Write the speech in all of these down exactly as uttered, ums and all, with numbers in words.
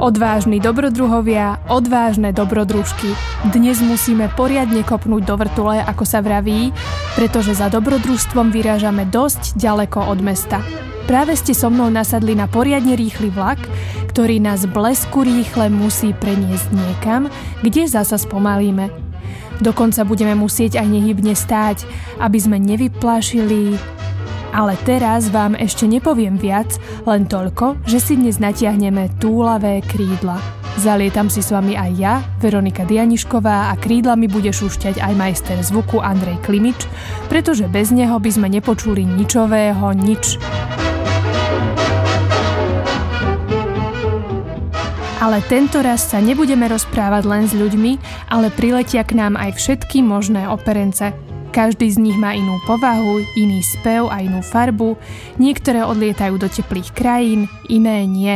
Odvážni dobrodruhovia, odvážne dobrodružky. Dnes musíme poriadne kopnúť do vrtule, ako sa vraví, pretože za dobrodružstvom vyrážame dosť ďaleko od mesta. Práve ste so mnou nasadli na poriadne rýchly vlak, ktorý nás blesku rýchle musí preniesť niekam, kde zasa spomalíme. Dokonca budeme musieť aj nehybne stáť, aby sme nevyplašili. Ale teraz vám ešte nepoviem viac, len toľko, že si dnes natiahneme túlavé krídla. Zalietam si s vami aj ja, Veronika Dianišková, a krídlami bude šušťať aj majster zvuku Andrej Klimič, pretože bez neho by sme nepočuli ničového nič. Ale tento raz sa nebudeme rozprávať len s ľuďmi, ale priletia k nám aj všetky možné operence. Každý z nich má inú povahu, iný spev a inú farbu, niektoré odlietajú do teplých krajín, iné nie.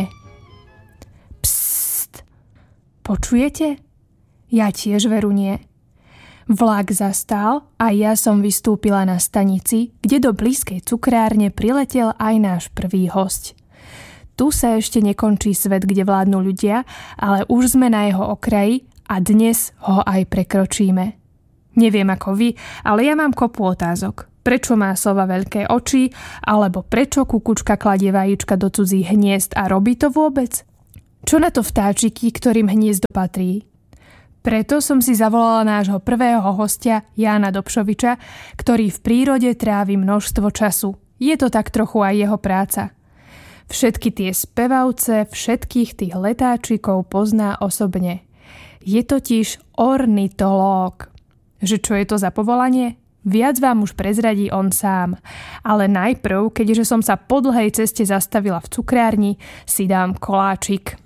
Psst, počujete? Ja tiež veru nie. Vlak zastal a ja som vystúpila na stanici, kde do blízkej cukrárne priletel aj náš prvý hosť. Tu sa ešte nekončí svet, kde vládnu ľudia, ale už sme na jeho okraji a dnes ho aj prekročíme. Neviem ako vy, ale ja mám kopu otázok. Prečo má sova veľké oči? Alebo prečo kukučka kladie vajíčka do cudzích hniezd a robí to vôbec? Čo na to vtáčiky, ktorým hniezdo patrí? Preto som si zavolala nášho prvého hostia, Jána Dobšoviča, ktorý v prírode trávi množstvo času. Je to tak trochu aj jeho práca. Všetky tie spevavce, všetkých tých letáčikov pozná osobne. Je totiž ornitológ. Že čo je to za povolanie? Viac vám už prezradí on sám. Ale najprv, keďže som sa po dlhej ceste zastavila v cukrárni, si dám koláčik.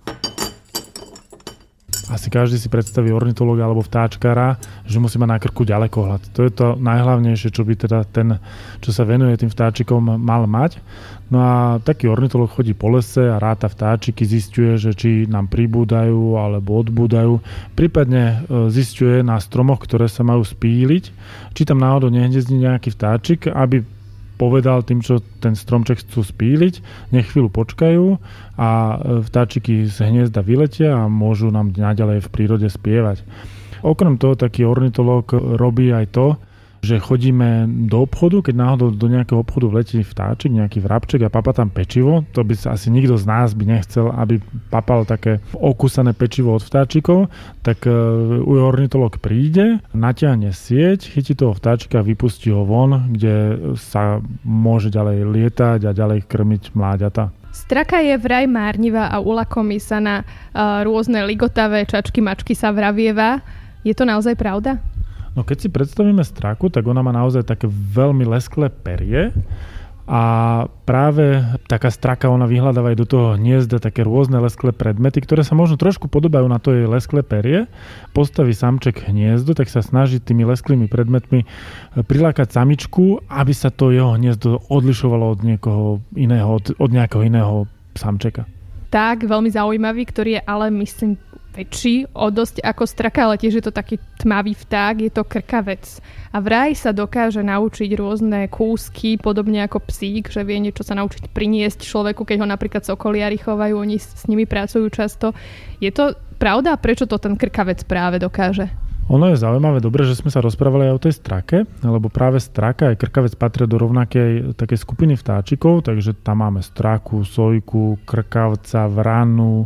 Asi každý si predstaví ornitológa alebo vtáčkara, že musí mať na krku ďalekohľad. To je to najhlavnejšie, čo by teda ten, čo sa venuje tým vtáčikom, mal mať. No a taký ornitológ chodí po lese a ráta vtáčiky, zisťuje, že či nám pribúdajú alebo odbúdajú. Prípadne zisťuje na stromoch, ktoré sa majú spíliť, či tam náhodou nehniezdí nejaký vtáčik, aby povedal tým, čo ten stromček chcú spíliť, nech chvíľu počkajú a vtáčiky z hniezda vyletia a môžu nám naďalej v prírode spievať. Okrem toho taký ornitológ robí aj to, že chodíme do obchodu, keď náhodou do nejakého obchodu vletí vtáčik, nejaký vrabček a papá tam pečivo, to by sa asi nikto z nás by nechcel, aby papal také okúsané pečivo od vtáčikov, tak uh, ornitológ príde, natiahne sieť, chytí toho vtáčika a vypustí ho von, kde sa môže ďalej lietať a ďalej krmiť mláďata. Straka je vraj márnivá a ulakomí sa na uh, rôzne ligotavé čačky, mačky sa vravieva. Je to naozaj pravda? No keď si predstavíme straku, tak ona má naozaj také veľmi lesklé perie a práve taká straka, ona vyhľadáva aj do toho hniezda také rôzne lesklé predmety, ktoré sa možno trošku podobajú na to jej lesklé perie. Postaví samček hniezdo, tak sa snaží tými lesklými predmetmi prilákať samičku, aby sa to jeho hniezdo odlišovalo od niekoho iného, od, od nejakého iného samčeka. Tak, veľmi zaujímavý, ktorý je ale myslím väčší o dosť ako straka, ale tiež je to taký tmavý vták, je to krkavec. A vraj sa dokáže naučiť rôzne kúsky, podobne ako psík, že vie niečo sa naučiť priniesť človeku, keď ho napríklad sokoliari chovajú, oni s nimi pracujú často. Je to pravda? Prečo to ten krkavec práve dokáže? Ono je zaujímavé, dobre, že sme sa rozprávali aj o tej strake, lebo práve straka aj krkavec patria do rovnakej takej skupiny vtáčikov, takže tam máme straku, sojku, krkavca, vranu,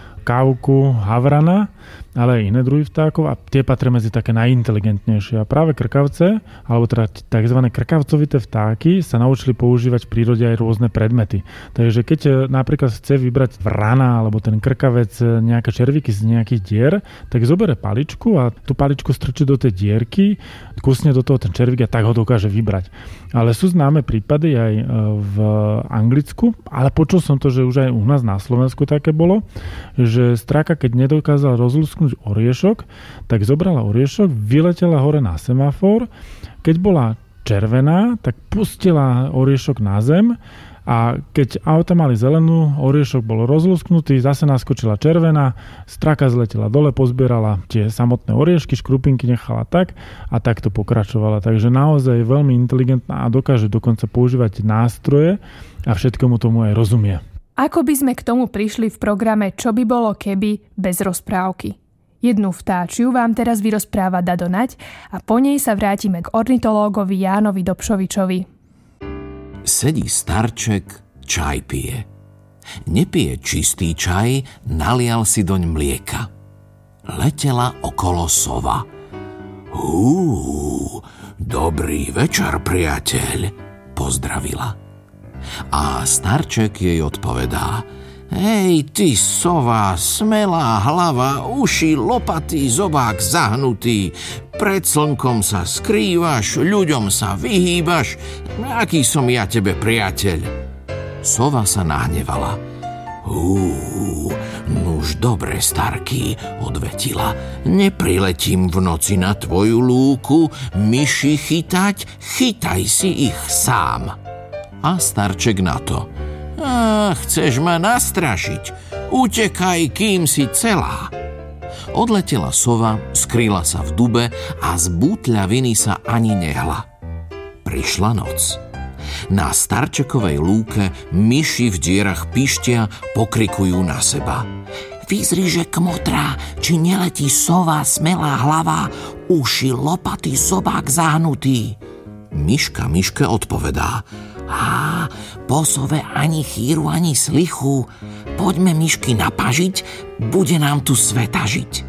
kávku, havrana, ale aj iné druhy vtákov a tie patria medzi také najinteligentnejšie. A práve krkavce, alebo teda tzv. Krkavcovité vtáky sa naučili používať v prírode aj rôzne predmety. Takže keď napríklad chce vybrať vrana alebo ten krkavec nejaké červíky z nejakých dier, tak zobere paličku a tú paličku strčí do tej dierky, kusne do toho ten červík a tak ho dokáže vybrať. Ale sú známe prípady aj v Anglicku, ale počul som to, že už aj u nás na Slovensku také bolo, že straka, keď nedokázal rozlúsknuť oriešok, tak zobrala oriešok, vyletela hore na semafor, keď bola červená, tak pustila oriešok na zem a keď auta mali zelenú, oriešok bol rozlúsknutý, zase naskočila červená, straka zletela dole, pozbierala tie samotné oriešky, škrupinky nechala tak a takto pokračovala. Takže naozaj je veľmi inteligentná a dokáže dokonca používať nástroje a všetkomu tomu aj rozumie. Ako by sme k tomu prišli v programe Čo by bolo keby bez rozprávky? Jednu vtáčiu vám teraz vyrozpráva Dado Naď a po nej sa vrátime k ornitológovi Jánovi Dobšovičovi. Sedí starček, čaj pije. Nepije čistý čaj, nalial si doň mlieka. Letela okolo sova. Hú, dobrý večer, priateľ, pozdravila. A starček jej odpovedá: Hej, ty sova, smelá hlava, uši lopatý, zobák zahnutý, pred slnkom sa skrývaš, ľuďom sa vyhýbaš, aký som ja tebe priateľ? Sova sa nahnevala. Hú, nuž dobre, starky, odvetila, nepriletím v noci na tvoju lúku, myši chytať, chytaj si ich sám. A starček na to: Á, chceš ma nastrašiť? Utekaj, kým si celá. Odletela sova, skryla sa v dube a z bútľaviny sa ani nehla. Prišla noc. Na starčekovej lúke myši v dierach pištia, pokrikujú na seba: Vyzri, že kmotrá, či neletí sova, smelá hlava, uši lopaty, zobák zahnutý. Myška myške odpovedá: Á, po sove ani chýru, ani slichu. Poďme myšky napažiť, bude nám tu sveta žiť.